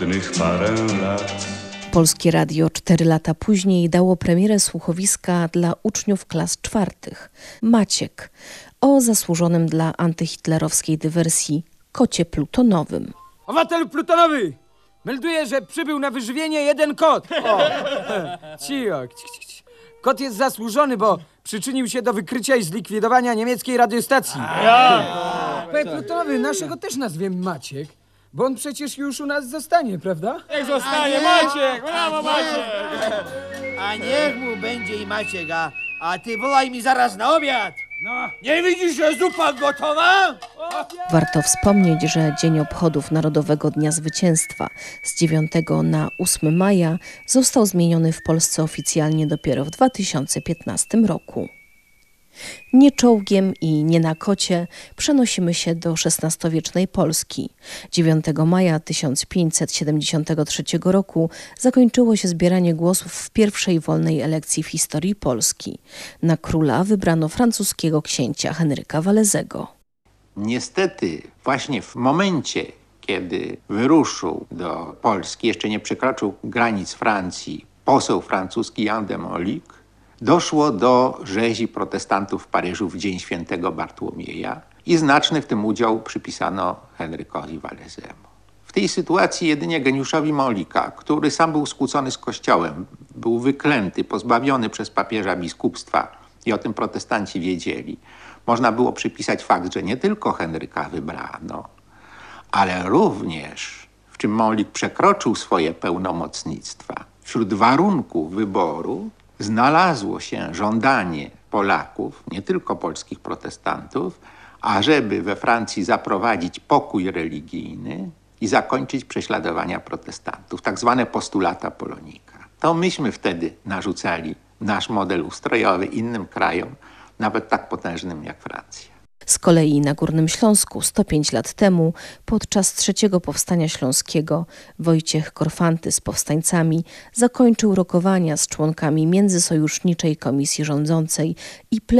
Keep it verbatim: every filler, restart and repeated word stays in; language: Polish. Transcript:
parę lat. Polskie Radio cztery lata później dało premierę słuchowiska dla uczniów klas czwartych Maciek o zasłużonym dla antyhitlerowskiej dywersji kocie plutonowym. Obywatel plutonowy! Melduje, że przybył na wyżywienie jeden kot. O, cicho. Kot jest zasłużony, bo przyczynił się do wykrycia i zlikwidowania niemieckiej radiostacji. Panie plutonowy, naszego też nazwiemy Maciek, bo on przecież już u nas zostanie, prawda? Niech zostanie Maciek! Brawo, Maciek! A niech mu będzie i Maciek, a, a ty wołaj mi zaraz na obiad! No. Nie widzisz, że zupa gotowa? Warto wspomnieć, że Dzień Obchodów Narodowego Dnia Zwycięstwa z dziewiątego na ósmego maja został zmieniony w Polsce oficjalnie dopiero w dwa tysiące piętnastym roku. Nie czołgiem i nie na kocie przenosimy się do szesnastowiecznej Polski. dziewiątego maja tysiąc pięćset siedemdziesiątego trzeciego roku zakończyło się zbieranie głosów w pierwszej wolnej elekcji w historii Polski. Na króla wybrano francuskiego księcia Henryka Walezego. Niestety właśnie w momencie, kiedy wyruszył do Polski, jeszcze nie przekroczył granic Francji, poseł francuski Jan de Montluc, doszło do rzezi protestantów w Paryżu w Dzień Świętego Bartłomieja i znaczny w tym udział przypisano Henrykowi Walezemu. W tej sytuacji jedynie geniuszowi Montluca, który sam był skłócony z Kościołem, był wyklęty, pozbawiony przez papieża biskupstwa i o tym protestanci wiedzieli, można było przypisać fakt, że nie tylko Henryka wybrano, ale również, w czym Montluc przekroczył swoje pełnomocnictwa, wśród warunków wyboru znalazło się żądanie Polaków, nie tylko polskich protestantów, ażeby we Francji zaprowadzić pokój religijny i zakończyć prześladowania protestantów, tak zwane postulata Polonika. To myśmy wtedy narzucali nasz model ustrojowy innym krajom, nawet tak potężnym jak Francja. Z kolei na Górnym Śląsku sto pięć lat temu, podczas trzeciego Powstania Śląskiego, Wojciech Korfanty z powstańcami zakończył rokowania z członkami Międzysojuszniczej Komisji Rządzącej i